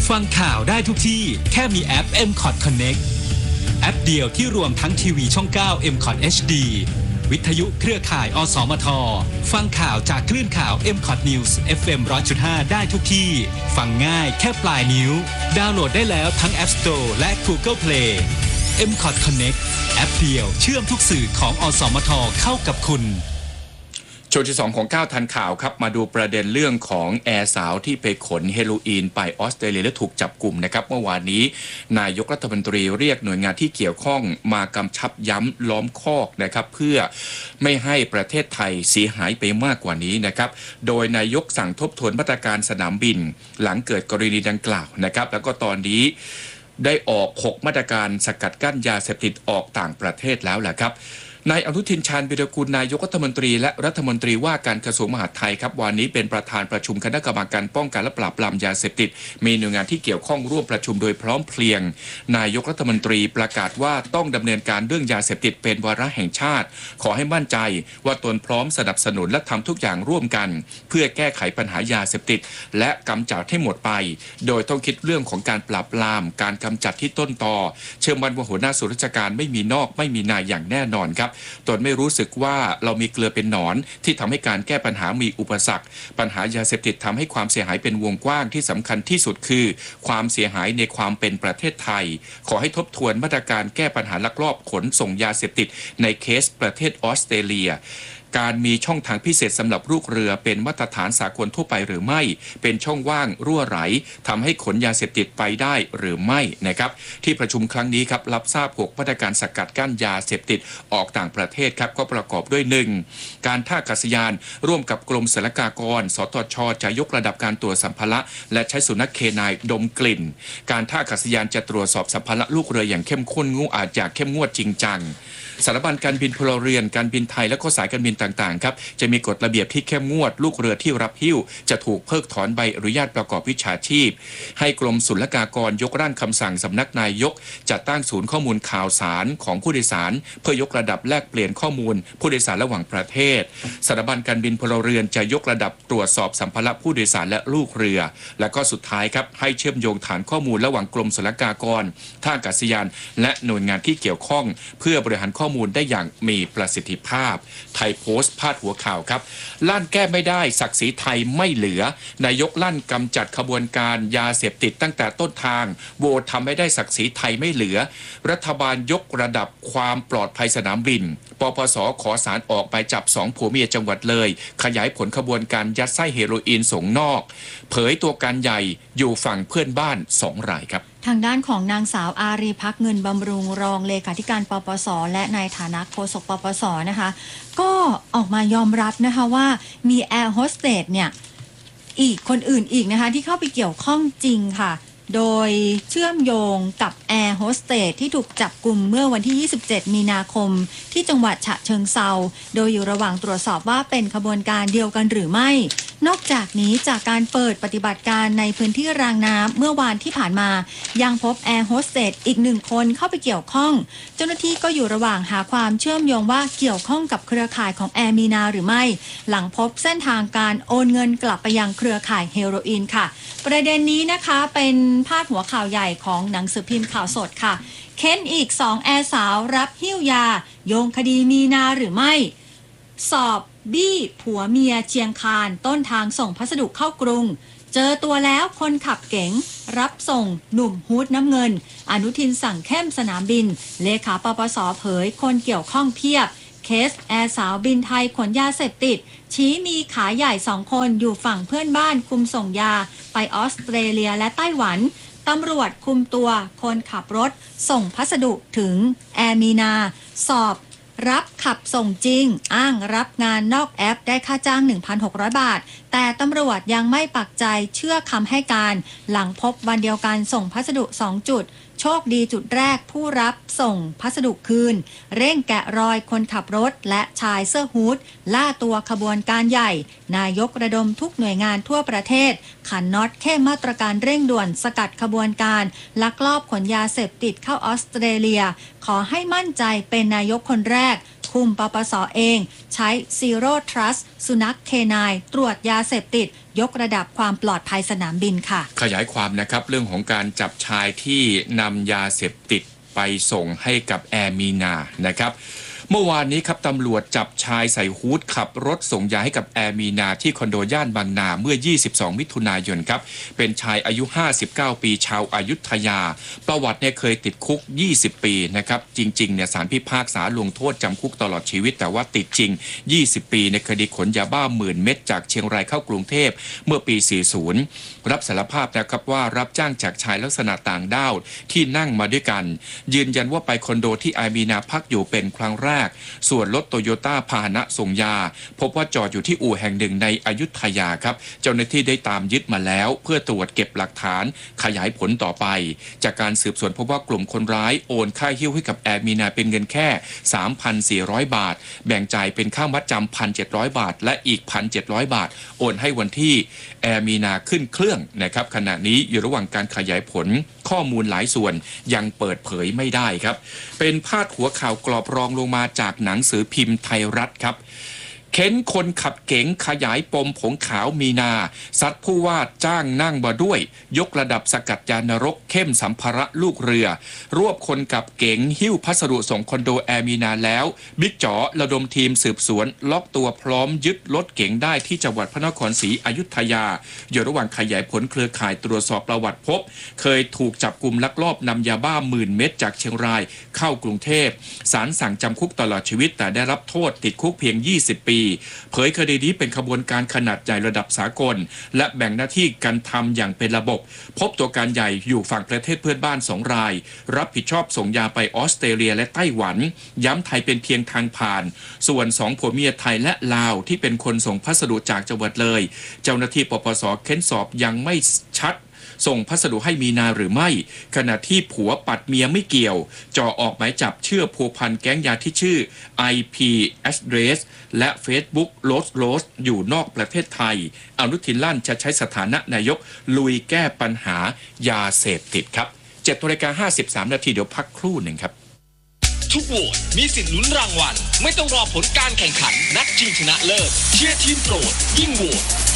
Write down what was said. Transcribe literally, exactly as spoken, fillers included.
ฟังข่าวได้ทุกที่แค่มีแอป เอ็ม คอท Connect แอปเดียวที่รวมทั้งทีวีช่อง เก้า เอ็ม คอท เอช ดี วิทยุเครือข่าย อสมท ฟังข่าวจากคลื่นข่าว เอ็ม คอท News เอฟ เอ็ม หนึ่งร้อยจุดห้า ได้ทุกที่ฟังง่ายแค่ปลายนิ้วดาวน์โหลดได้แล้วทั้ง App Store และ Google Play เอ็ม คอท Connect แอปเดียวเชื่อมทุกสื่อของอสมทเข้ากับคุณช่วงที่สองของก้าวทันข่าวครับมาดูประเด็นเรื่องของแอร์สาวที่ไปขนเฮโรอีนไปออสเตรเลียและถูกจับกลุ่มนะครับเมื่อวานนี้นายกรัฐมนตรีเรียกหน่วยงานที่เกี่ยวข้องมากำชับย้ำล้อมคอกนะครับเพื่อไม่ให้ประเทศไทยเสียหายไปมากกว่านี้นะครับโดยนายกสั่งทบทวนมาตรการสนามบินหลังเกิดกรณีดังกล่าวนะครับแล้วก็ตอนนี้ได้ออกหกมาตรการสกัดกั้นยาเสพติดออกต่างประเทศแล้วแหละครับนายอนุทินชาญวิรากูลนายกรัฐมนตรีและรัฐมนตรีว่าการกระทรวงมหาดไทยครับวันนี้เป็นประธานประชุมคณะกรรมการป้องกันและปราบปรามยาเสพติดมีหน่วยงานที่เกี่ยวข้องร่วมประชุมโดยพร้อมเพรียงนายกรัฐมนตรีประกาศว่าต้องดำเนินการเรื่องยาเสพติดเป็นวาระแห่งชาติขอให้มั่นใจว่าตนพร้อมสนับสนุนและทำทุกอย่างร่วมกันเพื่อแก้ไขปัญหายาเสพติดและกำจัดให้หมดไปโดยต้องคิดเรื่องของการปราบปรามการกำจัดที่ต้นตอเชื่อมั่นว่าหัวหน้าส่วนราชการไม่มีนอกไม่มีในอย่างแน่นอนครับตนไม่รู้รู้สึกว่าเรามีเกลือเป็นหนอนที่ทำให้การแก้ปัญหามีอุปสรรคปัญหายาเสพติดทำให้ความเสียหายเป็นวงกว้างที่สำคัญที่สุดคือความเสียหายในความเป็นประเทศไทยขอให้ทบทวนมาตรการแก้ปัญหาลักลอบขนส่งยาเสพติดในเคสประเทศออสเตรเลียการมีช่องทางพิเศษสำหรับลูกเรือเป็นมาตรฐานสากลทั่วไปหรือไม่เป็นช่องว่างรั่วไหลทำให้ขนยาเสพติดไปได้หรือไม่นะครับที่ประชุมครั้งนี้ครับรับทราบหกมาตรการสกัดกั้นยาเสพติดออกต่างประเทศครับก็ประกอบด้วย หนึ่ง การท่าอากาศยานร่วมกับกรมศุลกากรสตช.จะยกระดับการตรวจสัมภาระและใช้สุนัขเคนายดมกลิ่นการท่าอากาศยานจะตรวจสอบสัมภาระลูกเรืออย่างเข้มข้นงูอาจจะเข้มงวดจริงจังสถาบันการบินพลเรือนการบินไทยและก็สายการบินต่างๆครับจะมีกฎระเบียบที่เข้มงวดลูกเรือที่รับหิ้วจะถูกเพิกถอนใบอนุญาตประกอบวิชาชีพให้กรมศุลกากรยกร่างคำสั่งสำนักนายกจัดตั้งศูนย์ข้อมูลข่าวสารของผู้โดยสารเพื่อยกระดับแลกเปลี่ยนข้อมูลผู้โดยสารระหว่างประเทศสถาบันการบินพลเรือนจะยกระดับตรวจสอบสัมภาระผู้โดยสารและลูกเรือและก็สุดท้ายครับให้เชื่อมโยงฐานข้อมูลระหว่างกรมศุลกากรท่าอากาศยานและหน่วยงานที่เกี่ยวข้องเพื่อบริหารข้อมูลได้อย่างมีประสิทธิภาพไทยโพสต์พาดหัวข่าวครับลั่นแก้ไม่ได้ศักดิ์ศรีไทยไม่เหลือนายกลั่นกำจัดขบวนการยาเสพติดตั้งแต่ต้นทางโหวตทำไม่ได้ศักดิ์ศรีไทยไม่เหลือรัฐบาลยกระดับความปลอดภัยสนามบินปปส.ขอศาลออกไปจับสองผัวเมียจังหวัดเลยขยายผลขบวนการยัดไส้เฮโรอีนส่งนอกเผยตัวการใหญ่อยู่ฝั่งเพื่อนบ้านสองรายครับทางด้านของนางสาวอารีภักดิ์เงินบำรุงรองเลขาธิการปปส.และในฐานะโฆษกปปส.นะคะก็ออกมายอมรับนะคะว่ามีแอร์โฮสเตสเนี่ยอีกคนอื่นอีกนะคะที่เข้าไปเกี่ยวข้องจริงค่ะโดยเชื่อมโยงกับแอร์โฮสเตสที่ถูกจับกลุ่มเมื่อวันที่ยี่สิบเจ็ดมีนาคมที่จังหวัดฉะเชิงเทราโดยอยู่ระหว่างตรวจสอบว่าเป็นขบวนการเดียวกันหรือไม่นอกจากนี้จากการเปิดปฏิบัติการในพื้นที่รางน้ำเมื่อวานที่ผ่านมายังพบแอร์โฮสเตสอีกหนึ่งคนเข้าไปเกี่ยวข้องเจ้าหน้าที่ก็อยู่ระหว่างหาความเชื่อมโยงว่าเกี่ยวข้องกับเครือข่ายของแอร์มีนาหรือไม่หลังพบเส้นทางการโอนเงินกลับไปยังเครือข่ายเฮโรอีนค่ะประเด็นนี้นะคะเป็นพาดหัวข่าวใหญ่ของหนังสือพิมพ์ข่าวสดค่ะเค้นอีกสองแอร์สาวรับหิ้วยาโยงคดีมีนาหรือไม่สอบบี้ผัวเมียเชียงคานต้นทางส่งพัสดุเข้ากรุงเจอตัวแล้วคนขับเก๋งรับส่งหนุ่มฮูดน้ำเงินอนุทินสั่งเข้มสนามบินเลขาปปส.เผยคนเกี่ยวข้องเพียบเคสแอร์สาวบินไทยขนยาเสพติดชี้มีขาใหญ่สองคนอยู่ฝั่งเพื่อนบ้านคุมส่งยาไปออสเตรเลียและไต้หวันตำรวจคุมตัวคนขับรถส่งพัสดุถึงแอร์มีนาสอบรับขับส่งจริงอ้างรับงานนอกแอปได้ค่าจ้าง หนึ่งพันหกร้อย บาทแต่ตำรวจยังไม่ปักใจเชื่อคำให้การหลังพบวันเดียวกันส่งพัสดุสองจุดโชคดีจุดแรกผู้รับส่งพัสดุคืนเร่งแกะรอยคนขับรถและชายเสื้อฮู้ดล่าตัวขบวนการใหญ่นายกระดมทุกหน่วยงานทั่วประเทศขันน็อตเข้มมาตรการเร่งด่วนสกัดขบวนการลักลอบขนยาเสพติดเข้าออสเตรเลียขอให้มั่นใจเป็นนายกคนแรกคคุมปปสเอง ใช้ Zero Trust สุนัขเคนายตรวจยาเสพติดยกระดับความปลอดภัยสนามบินค่ะขยายความนะครับเรื่องของการจับชายที่นำยาเสพติดไปส่งให้กับแอร์มีนานะครับเมื่อวานนี้ครับตำรวจจับชายใส่ฮู้ดขับรถส่งยาให้กับแอร์มีนาที่คอนโดย่านบางนาเมื่อยี่สิบสองมิถุนายนครับเป็นชายอายุห้าสิบเก้าปีชาวอยุธยาประวัติเนี่ยเคยติดคุกยี่สิบปีนะครับจริงๆเนี่ยศาลพิพากษาลงโทษจำคุกตลอดชีวิตแต่ว่าติดจริงยี่สิบปีในคดีขนยาบ้าหมื่นเม็ดจากเชียงรายเข้ากรุงเทพเมื่อปีสี่สิบรับสารภาพนะครับว่ารับจ้างจากชายลักษณะต่างด้าวที่นั่งมาด้วยกันยืนยันว่าไปคอนโดที่แอร์มีนาพักอยู่เป็นครั้งแรกส่วนรถโตโยต้าพาหนะส่งยาพบว่าจอดอยู่ที่อู่แห่งหนึ่งในอยุธยาครับเจ้าหน้าที่ได้ตามยึดมาแล้วเพื่อตรวจเก็บหลักฐานขยายผลต่อไปจากการสืบสวนพบว่ากลุ่มคนร้ายโอนค่าหิ้วให้กับแอร์มีนาเป็นเงินแค่ สามพันสี่ร้อย บาทแบ่งจ่ายเป็นค่ามัดจำ หนึ่งพันเจ็ดร้อย บาทและอีก หนึ่งพันเจ็ดร้อย บาทโอนให้วันที่แอร์มีนาขึ้นเครื่องนะครับขณะนี้อยู่ระหว่างการขยายผลข้อมูลหลายส่วนยังเปิดเผยไม่ได้ครับเป็นพาดหัวข่าวกรอบรองลงมาจากหนังสือพิมพ์ไทยรัฐครับเค้นคนขับเก๋งขยายปมผงขาวมีนาซัดผู้ว่าจ้างนั่งมาด้วยยกระดับสกัดยานรกเข้มสัมภาระลูกเรือรวบคนขับเก๋งหิ้วพัสดุส่งคอนโดแอร์มีนาแล้วบิ๊กจ๋อระดมทีมสืบสวนล็อกตัวพร้อมยึดรถเก๋งได้ที่จังหวัดพระนครศรีอยุธยาอยู่ระหว่างขยายผลเครือข่ายตรวจสอบประวัติพบเคยถูกจับกุมลักลอบนำยาบ้าหมื่นเม็ดจากเชียงรายเข้ากรุงเทพศาลสั่งจำคุกตลอดชีวิตแต่ได้รับโทษติดคุกเพียงยี่สิบปีเผยคดีนี้เป็นขบวนการขนาดใหญ่ระดับสากลและแบ่งหน้าที่กันทำอย่างเป็นระบบพบตัวการใหญ่อยู่ฝั่งประเทศเพื่อนบ้านสองรายรับผิดชอบส่งยาไปออสเตรเลียและไต้หวันย้ำไทยเป็นเพียงทางผ่านส่วนสองผัวเมียไทยและลาวที่เป็นคนส่งพัสดุจากจังหวัดเลยเจ้าหน้าที่ปปสเค้นสอบยังไม่ชัดส่งพัสดุให้มีนาหรือไม่ขณะที่ผัวปัดเมียไม่เกี่ยวจ่อออกหมายจับเชื่อพัวพันแก๊งยาที่ชื่อ ไอ พี Address และ Facebook Rose Rose อยู่นอกประเทศไทยอนุทินลั่นจะใช้สถานะนายกลุยแก้ปัญหายาเสพติดครับ เจ็ดนาฬิกาห้าสิบสามนาทีเดี๋ยวพักครู่หนึ่งครับทุกโหวตมีสิทธิ์ลุ้นรางวัลไม่ต้องรอผลการแข่งขันนัดชิงชนะเลิศเชียร์ทีมโปรดยิ่งโหวต